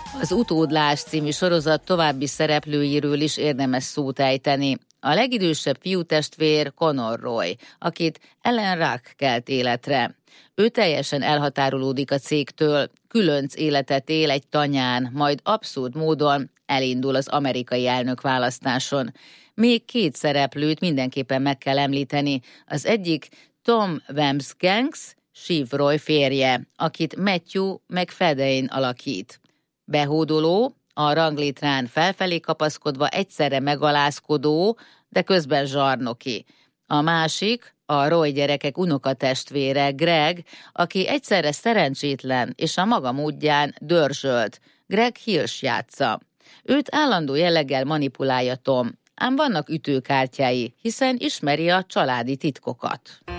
Az Utódlás című sorozat további szereplőiről is érdemes szót ejteni. A legidősebb fiútestvér Connor Roy, akit Ellen Ruck kelt életre. Ő teljesen elhatárolódik a cégtől, különc életet él egy tanyán, majd abszurd módon elindul az amerikai elnökválasztáson. Még két szereplőt mindenképpen meg kell említeni. Az egyik Tom Wambsganss, Shiv Roy férje, akit Matthew McFadden alakít. Behódoló, a ranglétrán felfelé kapaszkodva egyszerre megalázkodó, de közben zsarnoki. A másik, a Roy gyerekek unokatestvére, Greg, aki egyszerre szerencsétlen és a maga módján dörzsölt. Greg Hirsch játsza. Őt állandó jelleggel manipulálja Tom, ám vannak ütőkártyái, hiszen ismeri a családi titkokat.